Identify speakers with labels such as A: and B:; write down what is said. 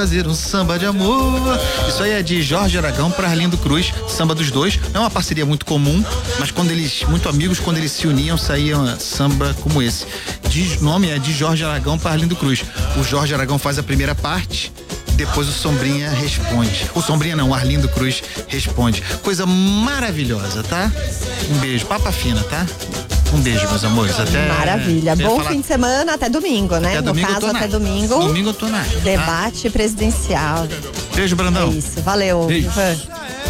A: fazer um samba de amor. Isso aí é de Jorge Aragão para Arlindo Cruz, samba dos dois. Não é uma parceria muito comum, mas muito amigos, quando eles se uniam, saía samba como esse. O nome é de Jorge Aragão para Arlindo Cruz. O Jorge Aragão faz a primeira parte, depois o Sombrinha responde. O Sombrinha não, o Arlindo Cruz responde. Coisa maravilhosa, tá? Um beijo, papa fina, tá? Um beijo, meus amores. Até.
B: Maravilha. Bom fim de semana, até domingo, né?
A: Até domingo,
B: no caso, até domingo.
A: Domingo eu tô na.
B: Debate presidencial.
A: Beijo, Brandão.
B: É isso. Valeu,
A: Beijo.
B: Ivan.